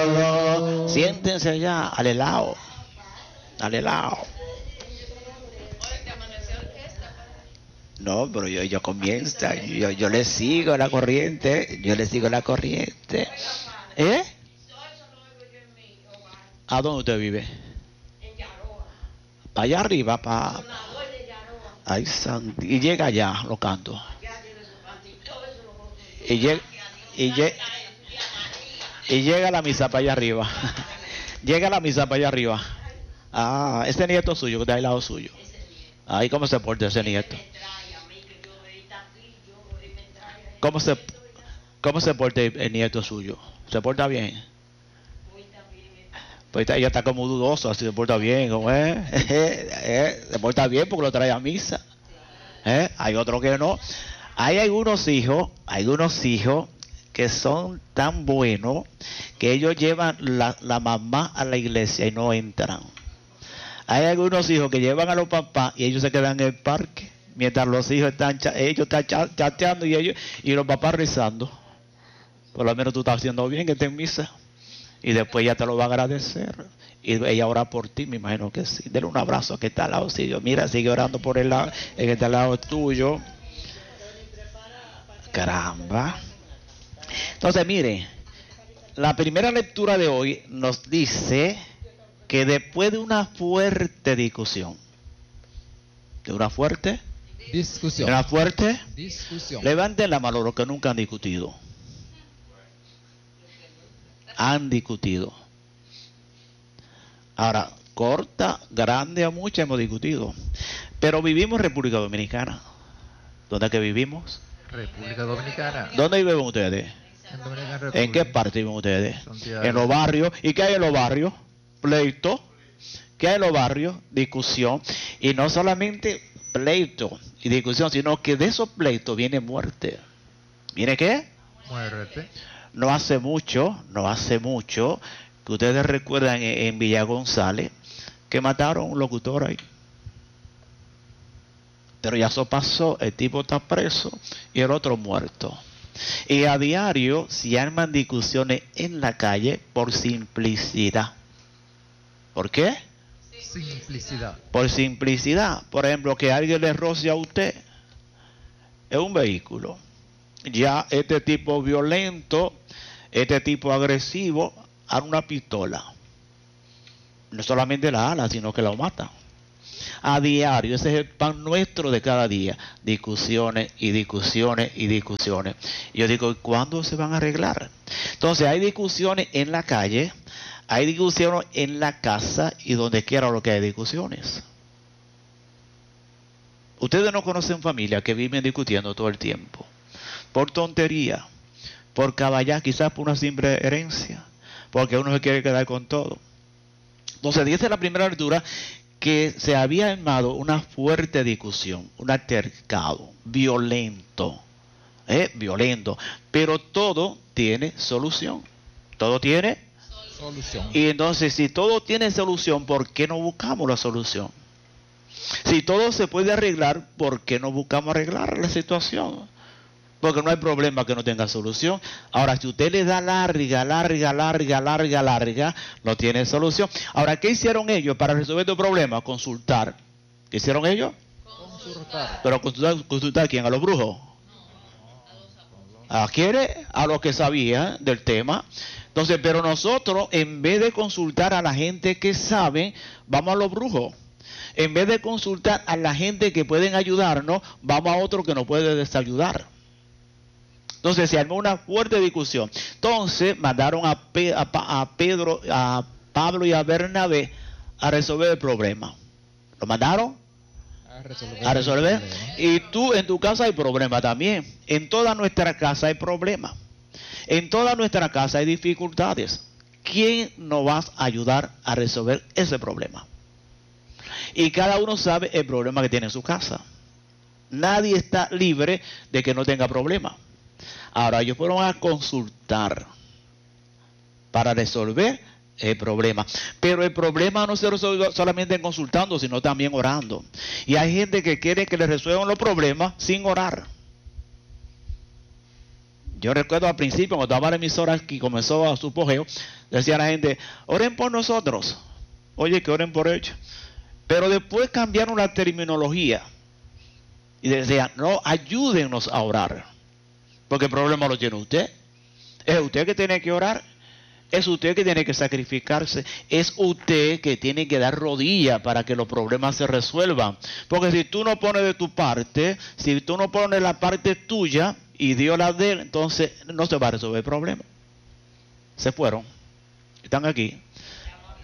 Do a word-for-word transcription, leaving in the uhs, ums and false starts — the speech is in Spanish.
todo. Siéntense allá, al helado. Al helado. No, pero yo, yo comienzo, yo, yo le sigo la corriente, yo le sigo la corriente. ¿Eh? ¿A dónde usted vive? Para allá arriba, para... Ay, santi. Y llega allá, lo canto. Y llega, y llega, y llega la misa para allá arriba. Llega la misa para allá arriba. Ah, ese nieto suyo que está al lado suyo. Ay, ¿cómo se porta ese nieto? ¿Cómo se, cómo se porta el nieto suyo? ¿Se porta bien? Pues ella está como dudoso, así se porta bien, ¿cómo es? Se porta bien porque lo trae a misa. ¿Eh? Hay otro que no. Hay algunos hijos, hay algunos hijos que son tan buenos que ellos llevan la, la mamá a la iglesia y no entran. Hay algunos hijos que llevan a los papás y ellos se quedan en el parque mientras los hijos están, ellos están chateando y ellos y los papás rezando. Por lo menos tú estás haciendo bien que estés en misa. Y después ya te lo va a agradecer. Y ella ora por ti, me imagino que sí. Dele un abrazo que está al lado suyo. Mira, sigue orando por el lado, el que está al lado tuyo. Caramba. Entonces, mire, la primera lectura de hoy nos dice que después de una fuerte discusión, de una fuerte discusión, de una fuerte discusión. Levanten la mano los que nunca han discutido. Han discutido. Ahora, corta, grande o mucha hemos discutido. Pero vivimos en República Dominicana. ¿Dónde es que vivimos? República Dominicana. ¿Dónde viven ustedes? En, Dominicana, ¿En qué parte viven ustedes? Santiago. En los barrios. ¿Y qué hay en los barrios? Pleito. ¿Qué hay en los barrios? Discusión. Y no solamente pleito y discusión, sino que de esos pleitos viene muerte. ¿Viene qué? Muerte. No hace mucho, no hace mucho, que ustedes recuerdan en, en Villa González, que mataron a un locutor ahí. Pero ya eso pasó, el tipo está preso y el otro muerto. Y a diario se arman discusiones en la calle por simplicidad. ¿Por qué? Simplicidad. Por simplicidad. Por ejemplo, que alguien le roce a usted en un vehículo. Ya este tipo violento, este tipo agresivo, a una pistola. No solamente la ala, sino que la mata. A diario, ese es el pan nuestro de cada día. Discusiones y discusiones y discusiones. Y yo digo, ¿cuándo se van a arreglar? Entonces hay discusiones en la calle, hay discusiones en la casa y donde quiera lo que hay discusiones. Ustedes no conocen familias que viven discutiendo todo el tiempo. Por tontería, por caballar, quizás por una simple herencia, porque uno se quiere quedar con todo. Entonces dice la primera lectura que se había armado una fuerte discusión, un altercado violento, ¿eh? violento, pero todo tiene solución, todo tiene solución. Y entonces si todo tiene solución, ¿por qué no buscamos la solución? Si todo se puede arreglar, ¿por qué no buscamos arreglar la situación? Porque no hay problema que no tenga solución. Ahora, si usted le da larga, larga, larga, larga, larga, no tiene solución. Ahora, ¿qué hicieron ellos para resolver tu problema? Consultar. ¿Qué hicieron ellos? Consultar. Pero consultar, consultar ¿a quién? ¿A los brujos? ¿A quiénes? A los que sabían del tema. Entonces, pero nosotros, en vez de consultar a la gente que sabe, vamos a los brujos. En vez de consultar a la gente que pueden ayudarnos, vamos a otro que nos puede desayudar. Entonces se armó una fuerte discusión. Entonces mandaron a, Pe a, a Pedro, a Pablo y a Bernabé a resolver el problema. ¿Lo mandaron? A resolver. A resolver. Y tú en tu casa hay problema también. En toda nuestra casa hay problemas. En toda nuestra casa hay dificultades. ¿Quién nos va a ayudar a resolver ese problema? Y cada uno sabe el problema que tiene en su casa. Nadie está libre de que no tenga problemas. Ahora ellos fueron a consultar para resolver el problema. Pero el problema no se resuelve solamente consultando, sino también orando. Y hay gente que quiere que le resuelvan los problemas sin orar. Yo recuerdo al principio, cuando estaba la emisora aquí, comenzó a su apogeo, decía la gente, oren por nosotros. Oye, que oren por ellos. Pero después cambiaron la terminología. Y decían, no, ayúdennos a orar. Porque el problema lo tiene usted. Es usted que tiene que orar. Es usted que tiene que sacrificarse. Es usted que tiene que dar rodillas para que los problemas se resuelvan. Porque si tú no pones de tu parte, si tú no pones la parte tuya y Dios la de él, entonces no se va a resolver el problema. Se fueron. Están aquí.